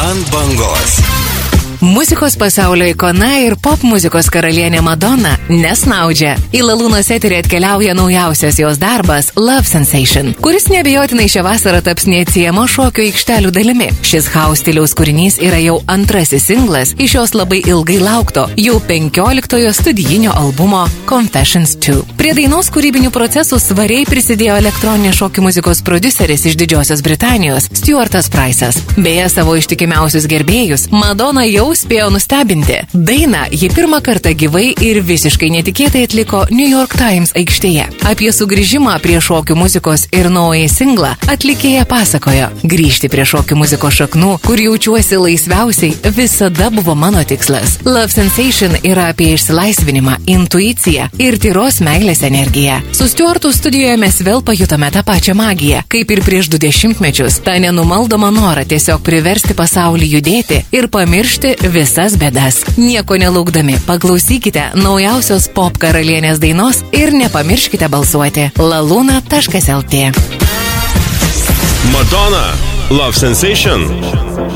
Ant bangos. Muzikos pasaulio ikona ir pop muzikos karalienė Madonna nesnaudžia. Į Lalūnos eterį atkeliauja naujausias jos darbas Love Sensation, kuris neabejotinai šią vasarą taps neatsiejama šokio aikštelių dalimi. Šis house stiliaus kūrinys yra jau antrasis singlas iš jos labai ilgai laukto, jau 15-ojo studijinio albumo Confessions 2. Prie dainos kūrybinių procesų svariai prisidėjo elektroninės šokių muzikos prodiuseris iš Didžiosios Britanijos Stuartas Price'as. Beje, savo ištikimiausius gerbėjus Madonna jau spėjo nustebinti. Dainą ji pirmą kartą gyvai ir visiškai netikėtai atliko New York Times aikštėje. Apie sugrįžimą prie šokių muzikos ir naują singlą atlikėja pasakojo: grįžti prie šokių muzikos šaknų, kur jaučiuosi laisviausiai, visada buvo mano tikslas. Love Sensation yra apie išsilaisvinimą, intuiciją ir tyros meilės energiją. Su Stuartu studijoje mes vėl pajutome tą pačią magiją, kaip ir prieš 20 mečius, tą nenumaldomą norą tiesiog priversti pasaulį judėti ir pamiršti visas bėdas. Nieko nelaukdami, paklausykite naujausios pop karalienės dainos ir nepamirškite balsuoti laluna.lt. Madonna, Love Sensation.